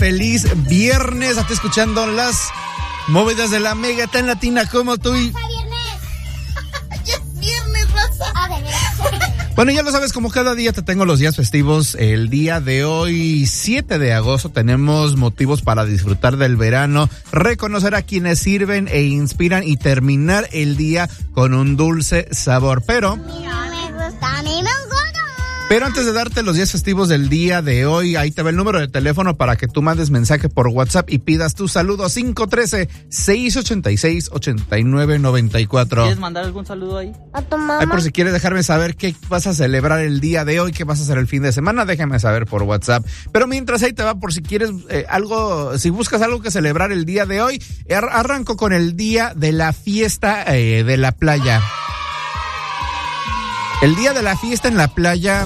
feliz viernes. Hasta escuchando las movidas de la Mega tan latina como tú y... Ya es viernes, Rosa. Bueno, ya lo sabes, como cada día te tengo los días festivos. El día de hoy, 7 de agosto, tenemos motivos para disfrutar del verano, reconocer a quienes sirven e inspiran y terminar el día con un dulce sabor. Pero antes de darte los días festivos del día de hoy, ahí te va el número de teléfono para que tú mandes mensaje por WhatsApp y pidas tu saludo. 513-686-8994. ¿Quieres mandar algún saludo ahí? A tu mamá. Ay, por si quieres dejarme saber qué vas a celebrar el día de hoy, qué vas a hacer el fin de semana, déjame saber por WhatsApp. Pero mientras ahí te va, por si quieres algo, si buscas algo que celebrar el día de hoy, arranco con el día de la fiesta de la playa. El día de la fiesta en la playa.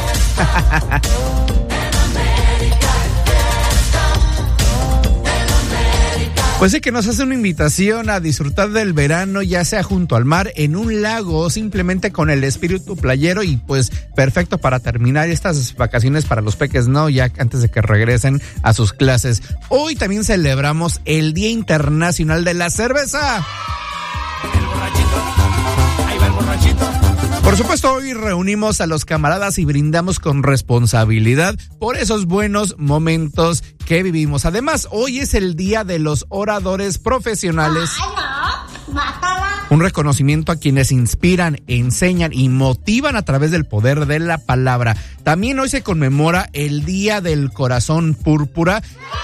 Pues sí, que nos hace una invitación a disfrutar del verano, ya sea junto al mar, en un lago o simplemente con el espíritu playero, y pues perfecto para terminar estas vacaciones para los peques, ¿no? Ya antes de que regresen a sus clases. Hoy también celebramos el Día Internacional de la Cerveza. El borrachito, ahí va el borrachito. Por supuesto, hoy reunimos a los camaradas y brindamos con responsabilidad por esos buenos momentos que vivimos. Además, hoy es el Día de los Oradores Profesionales. Ay, no, mátala. Un reconocimiento a quienes inspiran, enseñan y motivan a través del poder de la palabra. También hoy se conmemora el Día del Corazón Púrpura.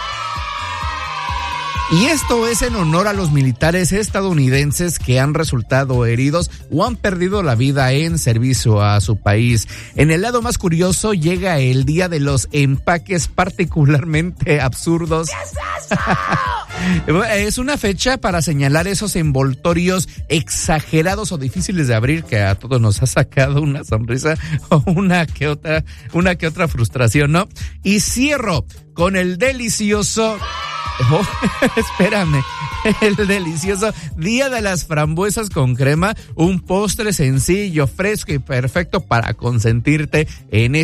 Y esto es en honor a los militares estadounidenses que han resultado heridos o han perdido la vida en servicio a su país. En el lado más curioso llega el Día de los Empaques particularmente absurdos. Es una fecha para señalar esos envoltorios exagerados o difíciles de abrir que a todos nos ha sacado una sonrisa o una que otra frustración, ¿no? Y cierro con el delicioso... Oh, espérame, el delicioso Día de las Frambuesas con Crema, un postre sencillo, fresco y perfecto para consentirte en